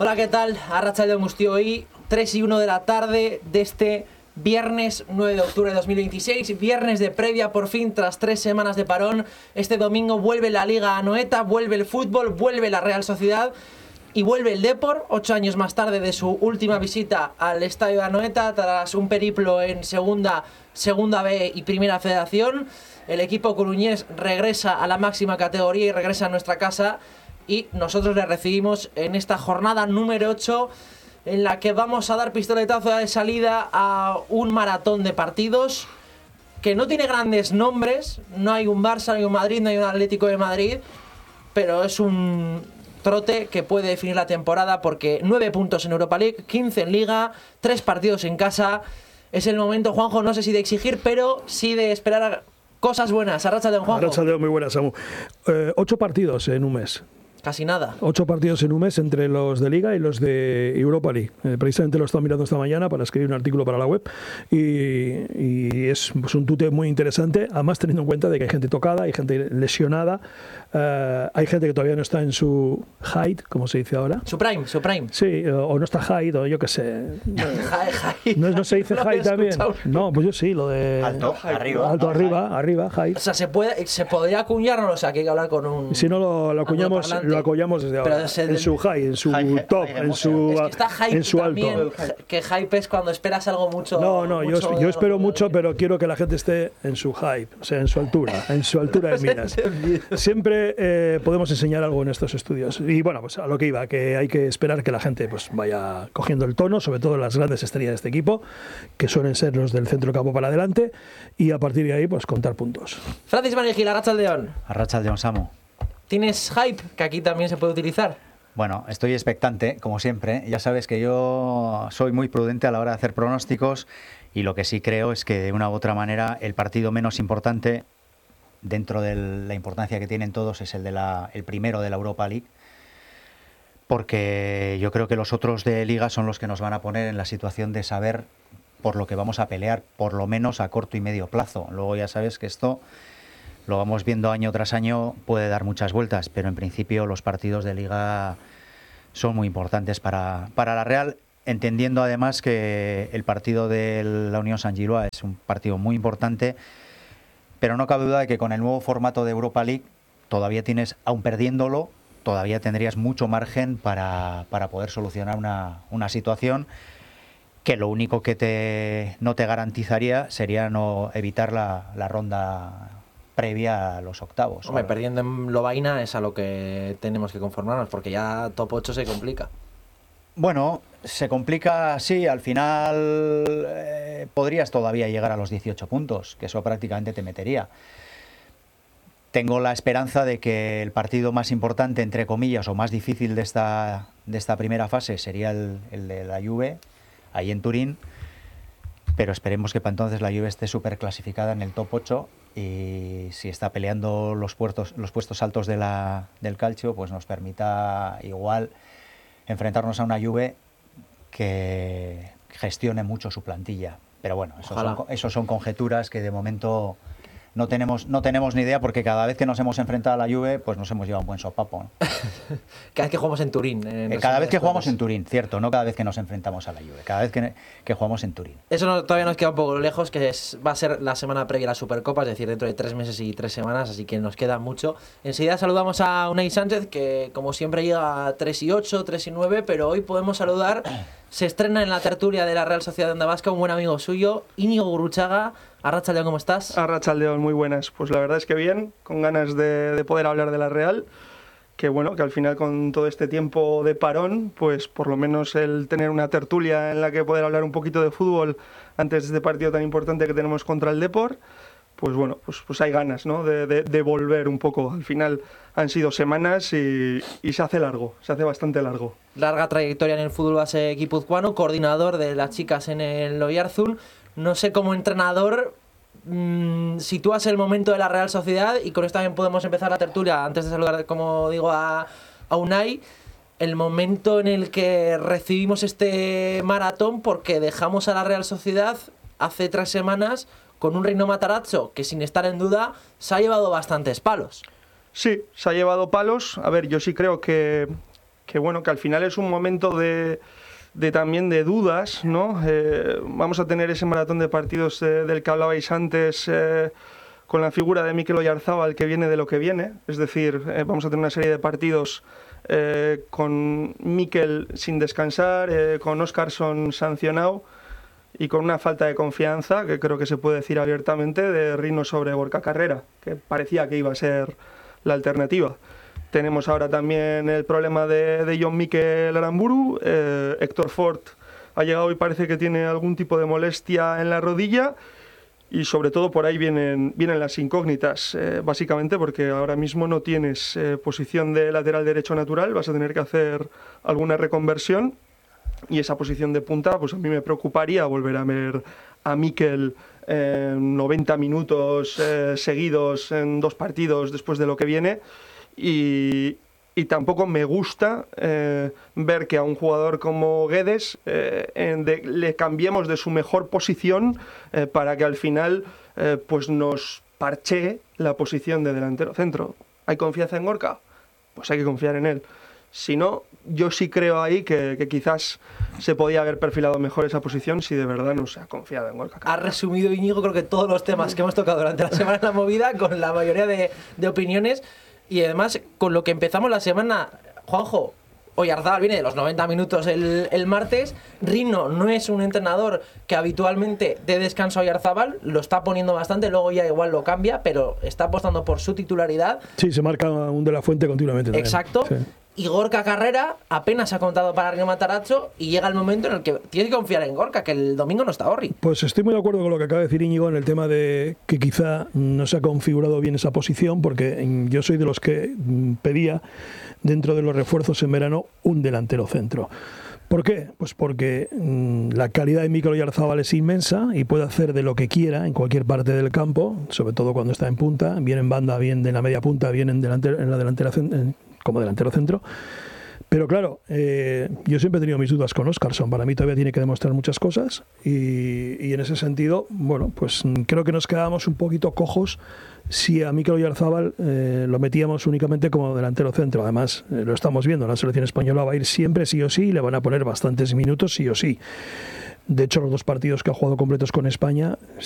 Hola, ¿qué tal? Arratsaldeon guztioi, 3:01 de la tarde de este viernes 9 de octubre de 2026, viernes de previa por fin tras 3 semanas de parón. Este domingo vuelve la Liga Anoeta, vuelve el fútbol, vuelve la Real Sociedad y vuelve el Depor, 8 años más tarde de su última visita al estadio de Anoeta, tras un periplo en segunda B y primera federación. El equipo coruñés regresa a la máxima categoría y regresa a nuestra casa, y nosotros le recibimos en esta jornada número 8, en la que vamos a dar pistoletazo de salida a un maratón de partidos que no tiene grandes nombres. No hay un Barça, no hay un Madrid, no hay un Atlético de Madrid, pero es un trote que puede definir la temporada, porque 9 puntos en Europa League, 15 en Liga, 3 partidos en casa. Es el momento, Juanjo, no sé si de exigir, pero sí de esperar cosas buenas. Arratsaldeon, Juanjo. Arratsaldeon, muy buenas, Samu. 8 partidos en un mes. Casi nada. 8 partidos en un mes entre los de Liga y los de Europa League. Precisamente lo estaba mirando esta mañana para escribir un artículo para la web, y es un tute muy interesante, además teniendo en cuenta de que hay gente tocada, hay gente lesionada, hay gente que todavía no está en su height, como se dice ahora. Su prime. Sí, o no está height, o yo qué sé. Height. ¿No se dice height también? No, pues yo sí, lo de... Alto, arriba. Alto, arriba, height. O sea, se podría acuñarlo, o sea, que hay que hablar con un... Si no lo acuñamos, lo apoyamos desde ahora, en su high, en su top, en su, es que está hype en su también, alto. que hype es cuando esperas algo mucho. No, yo espero mucho, pero quiero que la gente esté en su hype, o sea, en su altura de miras. Siempre podemos enseñar algo en estos estudios. Y bueno, pues a lo que iba, que hay que esperar que la gente pues vaya cogiendo el tono, sobre todo las grandes estrellas de este equipo, que suelen ser los del centro campo para adelante, y a partir de ahí pues contar puntos. Francis Manigil, Arratsaldeon. Arratsaldeon, Samu. ¿Tienes hype, que aquí también se puede utilizar? Bueno, estoy expectante, como siempre. Ya sabes que yo soy muy prudente a la hora de hacer pronósticos, y lo que sí creo es que de una u otra manera el partido menos importante, dentro de la importancia que tienen todos, es el primero de la Europa League, porque yo creo que los otros de Liga son los que nos van a poner en la situación de saber por lo que vamos a pelear, por lo menos a corto y medio plazo. Luego ya sabes que esto lo vamos viendo año tras año, puede dar muchas vueltas, pero en principio los partidos de Liga son muy importantes para la Real, entendiendo además que el partido de la Unión Saint-Gilloise es un partido muy importante, pero no cabe duda de que con el nuevo formato de Europa League todavía tienes, aun perdiéndolo, todavía tendrías mucho margen para poder solucionar una situación que lo único que no te garantizaría sería no evitar la ronda previa a los octavos. Hombre, perdiendo en Lovaina es a lo que tenemos que conformarnos, porque ya top 8 se complica. Bueno, se complica, sí, al final podrías todavía llegar a los 18 puntos, que eso prácticamente te metería. Tengo la esperanza de que el partido más importante, entre comillas, o más difícil de esta primera fase sería el de la Juve, ahí en Turín, pero esperemos que para entonces la Juve esté súper clasificada en el top 8, y si está peleando los puestos altos del calcio, pues nos permita igual enfrentarnos a una Juve que gestione mucho su plantilla. Pero bueno, eso son conjeturas que de momento no tenemos ni idea, porque cada vez que nos hemos enfrentado a la Juve, pues nos hemos llevado un buen sopapo, ¿no? Cada vez que jugamos en Turín. Cada vez que jugamos en Turín, cierto, no cada vez que nos enfrentamos a la Juve, cada vez que jugamos en Turín. Eso todavía nos queda un poco lejos, que va a ser la semana previa a la Supercopa, es decir, dentro de 3 meses y 3 semanas, así que nos queda mucho. Enseguida saludamos a Unai Sánchez, que como siempre llega a 3-8, 3-9, pero hoy podemos saludar. Se estrena en la tertulia de la Real Sociedad de Onda Vasca un buen amigo suyo, Íñigo Gurruchaga. Arratsaldeon, ¿cómo estás? Arratsaldeon, muy buenas. Pues la verdad es que bien, con ganas de poder hablar de la Real, que bueno, que al final con todo este tiempo de parón, pues por lo menos el tener una tertulia en la que poder hablar un poquito de fútbol antes de este partido tan importante que tenemos contra el Depor, pues bueno, pues hay ganas, ¿no?, de volver un poco. Al final han sido semanas y se hace largo, se hace bastante largo. Larga trayectoria en el fútbol base guipuzcoano, coordinador de las chicas en el Oyarzún. No sé, como entrenador, sitúas el momento de la Real Sociedad, y con esto también podemos empezar la tertulia antes de saludar, como digo, a Unai. El momento en el que recibimos este maratón, porque dejamos a la Real Sociedad hace 3 semanas con un Reino Matarazzo que, sin estar en duda, se ha llevado bastantes palos. Sí, se ha llevado palos. A ver, yo sí creo que bueno, que al final es un momento también de dudas, ¿no? Vamos a tener ese maratón de partidos del que hablabais antes, con la figura de Mikel Oyarzábal, que viene de lo que viene, es decir, vamos a tener una serie de partidos con Mikel sin descansar, con Óscarsson sancionado y con una falta de confianza, que creo que se puede decir abiertamente, de Rino sobre Gorka Carrera, que parecía que iba a ser la alternativa. Tenemos ahora también el problema de Jon Mikel Aramburu. Héctor Fort ha llegado y parece que tiene algún tipo de molestia en la rodilla. Y sobre todo por ahí vienen las incógnitas, básicamente porque ahora mismo no tienes posición de lateral derecho natural, vas a tener que hacer alguna reconversión. Y esa posición de punta, pues a mí me preocuparía volver a ver a Mikel 90 minutos seguidos en 2 partidos después de lo que viene. Y tampoco me gusta ver que a un jugador como Guedes le cambiemos de su mejor posición para que al final pues nos parchee la posición de delantero centro. ¿Hay confianza en Gorka? Pues hay que confiar en él. Si no, yo sí creo ahí que quizás se podía haber perfilado mejor esa posición si de verdad no se ha confiado en Gorka. Ha resumido, Íñigo, creo que todos los temas que hemos tocado durante la semana en La Movida, con la mayoría de opiniones. Y además, con lo que empezamos la semana, Juanjo, Oyarzábal viene de los 90 minutos el martes. Rino no es un entrenador que habitualmente dé descanso a Oyarzábal, lo está poniendo bastante, luego ya igual lo cambia, pero está apostando por su titularidad. Sí, se marca un De la Fuente continuamente también. Exacto. Sí. Y Gorka Carrera apenas ha contado para Rino Matarazzo y llega el momento en el que tienes que confiar en Gorka, que el domingo no está Orri. Pues estoy muy de acuerdo con lo que acaba de decir Íñigo en el tema de que quizá no se ha configurado bien esa posición, porque yo soy de los que pedía dentro de los refuerzos en verano un delantero centro. ¿Por qué? Pues porque la calidad de Mikel Oyarzábal es inmensa y puede hacer de lo que quiera en cualquier parte del campo, sobre todo cuando está en punta, bien en banda, bien en la media punta, bien en la delantera como delantero centro. Pero claro, yo siempre he tenido mis dudas con Óscarsson. Para mí todavía tiene que demostrar muchas cosas y en ese sentido, bueno, pues creo que nos quedábamos un poquito cojos si a Mikel Oyarzábal lo metíamos únicamente como delantero centro. Además, lo estamos viendo, la selección española va a ir siempre sí o sí y le van a poner bastantes minutos sí o sí. De hecho, los 2 partidos que ha jugado completos con España